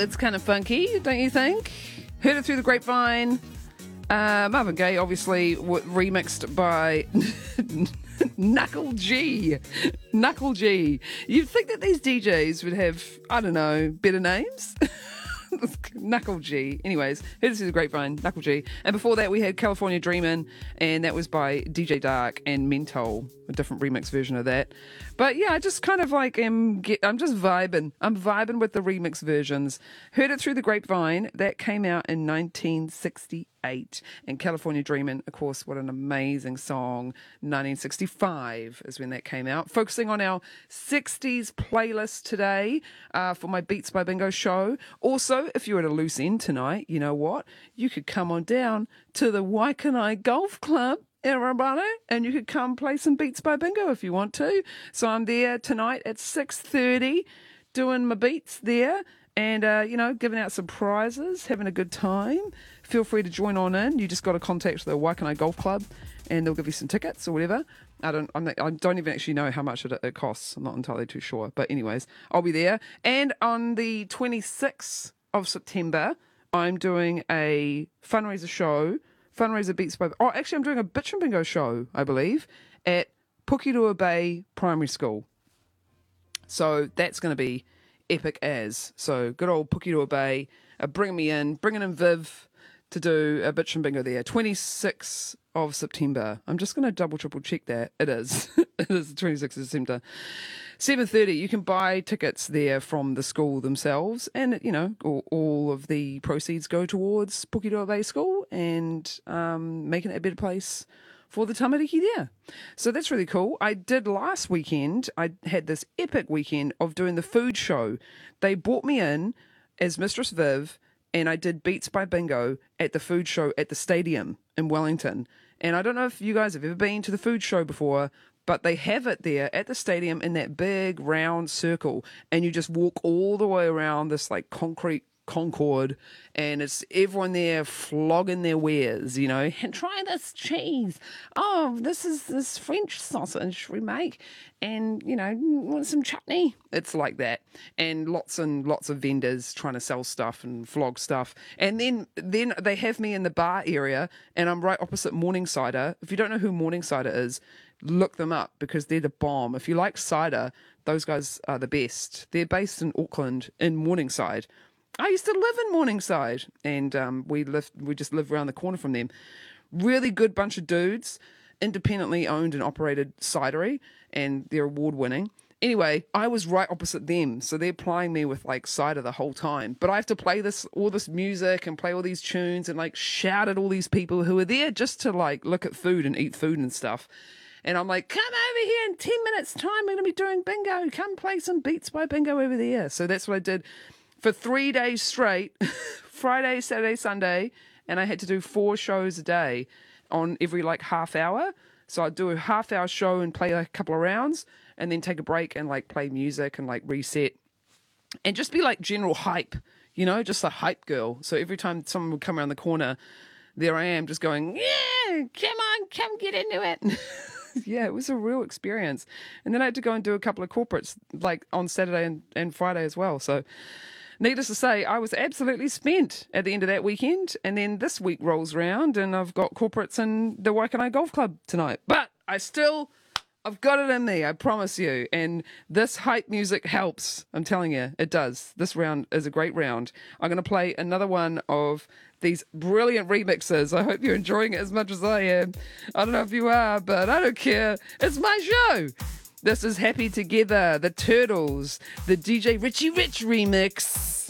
it's kind of funky, don't you think? Heard it through the grapevine. Marvin Gaye, obviously, remixed by Knuckle G. Knuckle G. You'd think that these DJs would have, I don't know, better names? Knuckle G. Anyways, heard it through the grapevine, Knuckle G. And before that, we had California Dreamin', and that was by DJ Dark and Mentol, a different remix version of that. But yeah, I just kind of like I'm just vibing. I'm vibing with the remix versions. Heard it through the grapevine. That came out in 1968. And California Dreamin', of course, what an amazing song. 1965 is when that came out. Focusing on our 60s playlist today for my Beats by Bingo show. Also, if you're at a loose end tonight, you know what? You could come on down to the Waikanae Golf Club, everybody, and you could come play some Beats by Bingo if you want to. So I'm there tonight at 6:30 doing my beats there and, giving out some prizes, having a good time. Feel free to join on in. You just got to contact the Waikanae Golf Club and they'll give you some tickets or whatever. I don't even actually know how much it costs. I'm not entirely too sure. But anyways, I'll be there. And on the 26th of September, I'm doing a fundraiser Beats by... Oh, actually, I'm doing a Bitch and Bingo show, I believe, at Pukirua Bay Primary School. So that's going to be epic as. So good old Pukirua Bay, bringing in Viv to do a Bitch and Bingo there. 26th of September. I'm just going to triple check that. It is. It is the 26th of September. 7:30. You can buy tickets there from the school themselves, and all of the proceeds go towards Pukirua Bay School and making it a better place for the tamariki there. So that's really cool. I did last weekend. I had this epic weekend of doing the food show. They brought me in as Mistress Viv, and I did Beats by Bingo at the food show at the stadium in Wellington. And I don't know if you guys have ever been to the food show before, but they have it there at the stadium in that big round circle, and you just walk all the way around this like concrete concord, and it's everyone there flogging their wares, and try this cheese. Oh, this is this French sausage we make, and want some chutney. It's like that, and lots of vendors trying to sell stuff and flog stuff, and then they have me in the bar area, and I'm right opposite Morningsider. If you don't know who Morningsider is, look them up because they're the bomb. If you like cider, those guys are the best. They're based in Auckland, in Morningside. I used to live in Morningside, and we just live around the corner from them. Really good bunch of dudes, independently owned and operated cidery, and they're award-winning. Anyway, I was right opposite them, so they're plying me with like cider the whole time. But I have to play all this music and play all these tunes and like shout at all these people who are there just to like look at food and eat food and stuff. And I'm like, come over here in 10 minutes time, we're going to be doing bingo. Come play some Beats by Bingo over there. So that's what I did for 3 days straight, Friday, Saturday, Sunday, and I had to do 4 shows a day on every like half hour. So I'd do a half-hour show and play like a couple of rounds, and then take a break and like play music and like reset, and just be like general hype, just a hype girl. So every time someone would come around the corner, there I am just going, yeah, come on, come get into it. Yeah, it was a real experience. And then I had to go and do a couple of corporates like on Saturday and Friday as well. So needless to say, I was absolutely spent at the end of that weekend. And then this week rolls around and I've got corporates in the Waikanae Golf Club tonight. But I've got it in me, I promise you. And this hype music helps. I'm telling you, it does. This round is a great round. I'm going to play another one of these brilliant remixes. I hope you're enjoying it as much as I am. I don't know if you are, but I don't care. It's my show. This is Happy Together, the Turtles, the DJ Richie Rich remix.